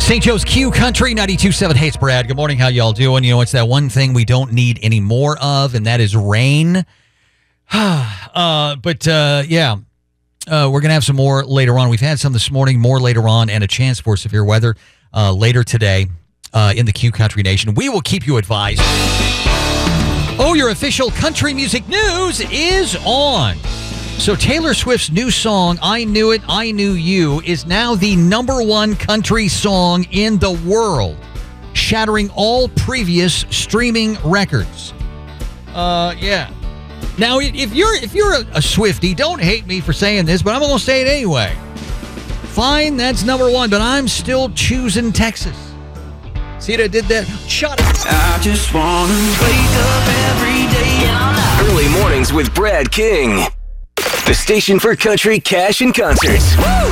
St. Joe's Q Country 92.7. Hey, it's Brad. Good morning. How y'all doing? You know, it's that one thing we don't need any more of, and that is rain. We're going to have some more later on. We've had some this morning, more later on, and a chance for severe weather later today in the Q Country Nation. We will keep you advised. Oh, your official country music news is on. So Taylor Swift's new song, I Knew It, I Knew You, is now the #1 country song in the world, shattering all previous streaming records. Now, if you're a Swiftie, don't hate me for saying this, but I'm going to say it anyway. Fine, that's #1, but I'm still choosing Texas. See what I did that? Shut up. I just want to wake up every day. Early mornings with Brad King. The station for country, cash, and concerts. Woo!